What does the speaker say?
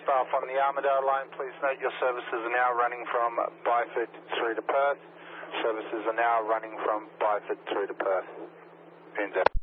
Staff on the Armidale line, please note your services are now running from Byford through to Perth. Services are now running from Byford through to Perth.